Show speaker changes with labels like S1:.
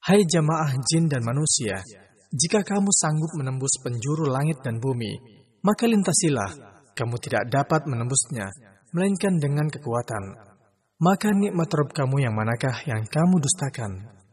S1: Hai jamaah jin dan manusia, jika kamu sanggup menembus penjuru langit dan bumi, maka lintasilah, kamu tidak dapat menembusnya, melainkan dengan kekuatan. Maka nikmat Rabb kamu yang manakah yang kamu dustakan?